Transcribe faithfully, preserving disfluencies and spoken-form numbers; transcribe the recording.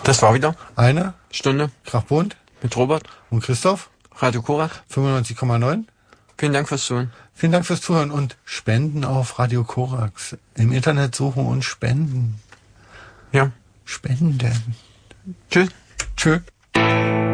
Das war wieder eine Stunde Krachbund mit Robert und Christoph, Radio Korax. fünfundneunzig Komma neun. Vielen Dank fürs Zuhören. Vielen Dank fürs Zuhören und Spenden auf Radio Korax. Im Internet suchen und spenden. Ja. Spenden. Tschüss. Tschüss.